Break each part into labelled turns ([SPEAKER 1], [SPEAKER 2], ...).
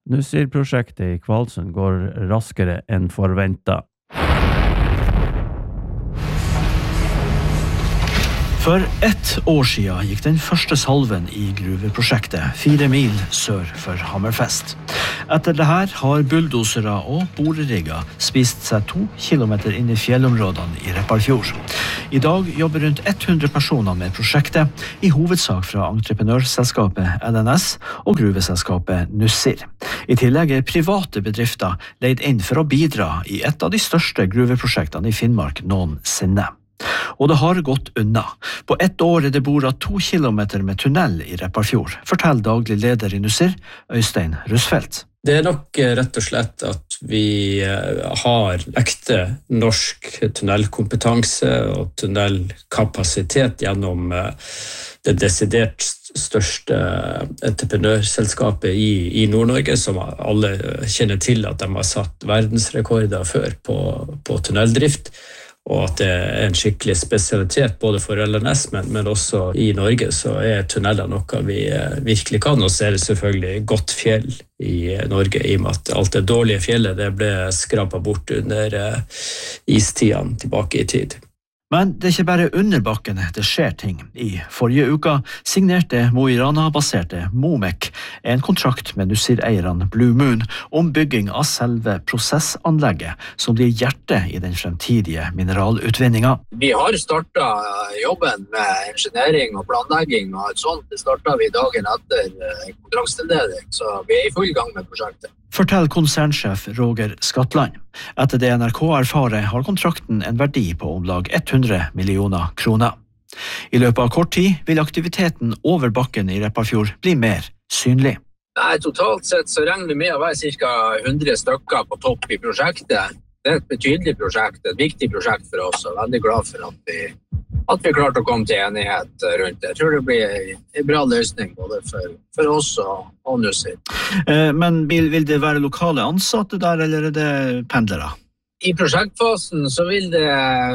[SPEAKER 1] Nussir-prosjektet i Kvalsund går raskere enn forventet.
[SPEAKER 2] For 1 år siden gikk den første salven i gruveprosjektet 4 mil sør for Hammerfest. Etter det her har bulldosere og borerigger spist seg 2 kilometer inn i fjellområdene i Repparfjord. I dag jobber rundt 100 personer med prosjektet, i hovedsak fra entreprenørselskapet LNS og gruveselskapet Nussir. I tillegg er private bedrifter leid inn for å bidra i et av de største gruveprosjektene i Finnmark noensinne. Og det har gått unna. På 1 år er det boret 2 kilometer med tunnel i Repparfjord, forteller daglig leder i Nussir, Øystein Rusfeldt.
[SPEAKER 3] Det er nok rett og slett at vi har ekte norsk tunnelkompetanse og tunnelkapasitet gjennom det desidert største entreprenørselskapet i Nord-Norge, som alle kjenner til at de har satt verdensrekorder før på tunneldrift. Og at det er en skikkelig spesialitet både for LNS, men også i Norge, så er tunneler noe vi virkelig kan. Og så er det selvfølgelig godt fjell i Norge, i og med at alt det dårlige fjellet det ble skrapet bort under istiden tilbake i tid.
[SPEAKER 2] Men det er ikke bare under bakken det skjer ting. I forrige uke signerte Mo i Rana-baserte Momek en kontrakt med Nussir-eierne Blue Moon om bygging av selve prosessanlegget, som blir hjertet i den fremtidige mineralutvinningen.
[SPEAKER 4] Vi har startet jobben med engineering og planlegging, og et sånt det startet vi dagen etter kontraktstildeling, så vi er i full gang med prosjektet.
[SPEAKER 2] Forteller konsernsjef Roger Skatland. Etter det NRK erfarer har kontrakten en verdi på om lag 100 millioner kroner. I løpet av kort tid vil aktiviteten over bakken i Repparfjord bli mer synlig.
[SPEAKER 4] Nei, totalt sett så regner vi med å være ca. 100 stykker på topp i prosjektet. Det er et betydelig prosjekt, et viktig prosjekt for oss, og veldig glad for at vi klarte å komme til enighet rundt det. Jeg tror det blir en bra løsning både for oss og Nussir.
[SPEAKER 2] Men vil det være lokale ansatte der, eller er det pendlere?
[SPEAKER 4] I prosjektfasen så vil det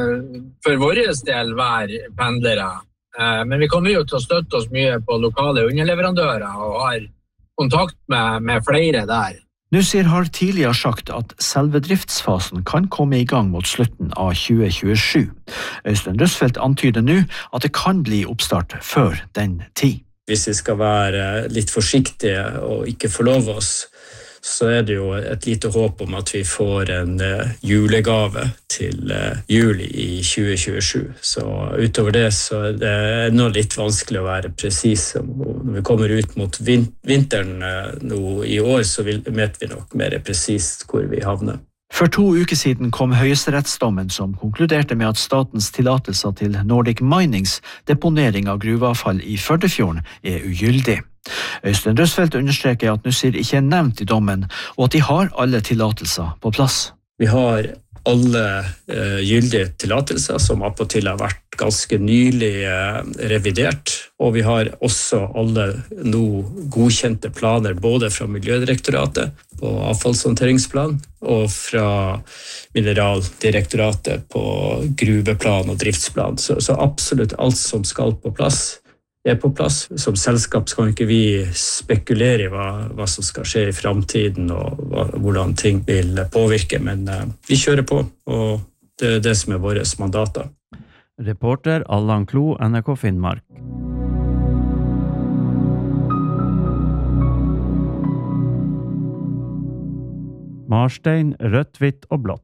[SPEAKER 4] for vår del være pendlere. Men vi kommer jo til å støtte oss mye på lokale underleverandører og har kontakt med flere der.
[SPEAKER 2] Nussir har tidligere sagt at selve driftsfasen kan komme i gang mot slutten av 2027. Øystein Rusfeldt antyder nå at det kan bli oppstart før den tid.
[SPEAKER 3] Hvis vi skal være litt forsiktige og ikke forlove oss, så er det jo et lite håp om at vi får en julegave til juli i 2027. Så utover det så er det enda litt vanskelig å være presis. Når vi kommer ut mot vinteren nå i år, så vet vi nok mer presist hvor vi havner.
[SPEAKER 2] For 2 uker siden kom høyesterettsdommen som konkluderte med at statens tillatelser til Nordic Minings deponering av gruveavfall i Førdefjorden er ugyldig. Øystein Rusfeldt understreker at Nussir ikke er nevnt i dommen, og at de har alle tillatelser på plass.
[SPEAKER 3] Vi har alle gyldige tillatelser som appåtil har vært ganske nylig revidert, og vi har også alle nå godkjente planer både fra Miljødirektoratet på avfallshåndteringsplan og fra Mineraldirektoratet på gruveplan og driftsplan. Så absolutt alt som skal på plass er på plass. Som selskap skal ikke vi spekulere i hva som skal skje i fremtiden og hvordan ting vil påvirke, men vi kjører på, og det er det som er våre mandater.
[SPEAKER 1] Reporter Allan Klo, NRK Finnmark. Marstein, rødt, hvitt og blått.